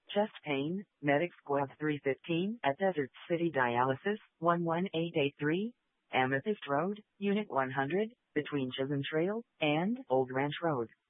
Chest pain, Medic Squad 315 at Desert City Dialysis, 11883, Amethyst Road, Unit 100, between Chisholm Trail and Old Ranch Road.